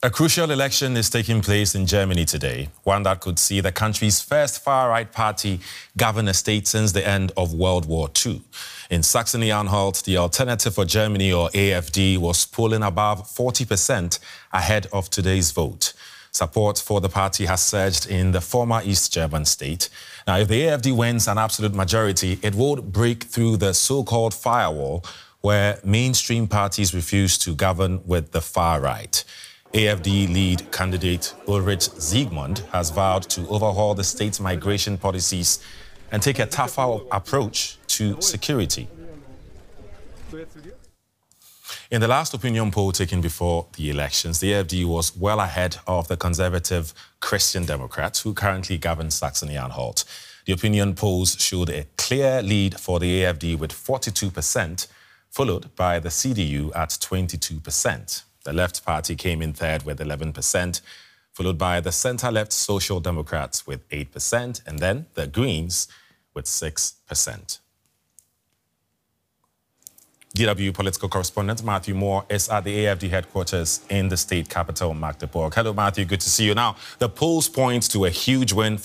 A crucial election is taking place in Germany today, one that could see the country's first far-right party govern a state since the end of World War II. In Saxony-Anhalt, the Alternative for Germany, or AfD, was polling above 40% ahead of today's vote. Support for the party has surged in the former East German state. Now, if the AfD wins an absolute majority, it would break through the so-called firewall, where mainstream parties refuse to govern with the far right. AfD lead candidate Ulrich Siegmund has vowed to overhaul the state's migration policies and take a tougher approach to security. In the last opinion poll taken before the elections, the AfD was well ahead of the conservative Christian Democrats, who currently govern Saxony-Anhalt. The opinion polls showed a clear lead for the AfD with 42%, followed by the CDU at 22%. The Left Party came in third with 11%, followed by the centre-left Social Democrats with 8%, and then the Greens with 6%. DW political correspondent Matthew Moore is at the AfD headquarters in the state capital, Magdeburg. Hello, Matthew. Good to see you. Now, the polls point to a huge win